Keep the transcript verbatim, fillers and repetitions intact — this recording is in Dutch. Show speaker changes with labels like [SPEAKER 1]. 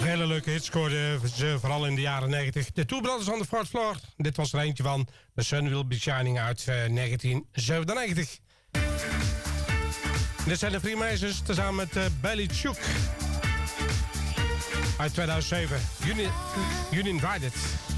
[SPEAKER 1] Hele leuke hits scoorden ze vooral in de jaren negentig. De Two Brothers on the Fourth Floor. Dit was er eentje van The Sun Will Be Shining uit uh, negentien zevenennegentig. Dit zijn de Freemasons tezamen met uh, Belly Chook uit tweeduizend zeven. Union, Union Invited.